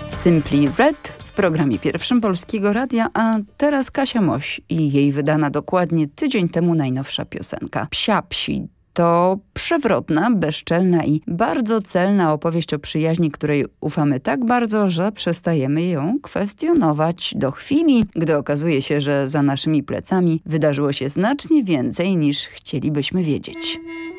Simply Red w programie pierwszym Polskiego Radia, a teraz Kasia Moś i jej wydana dokładnie tydzień temu najnowsza piosenka Psia Psi. To przewrotna, bezczelna i bardzo celna opowieść o przyjaźni, której ufamy tak bardzo, że przestajemy ją kwestionować do chwili, gdy okazuje się, że za naszymi plecami wydarzyło się znacznie więcej niż chcielibyśmy wiedzieć.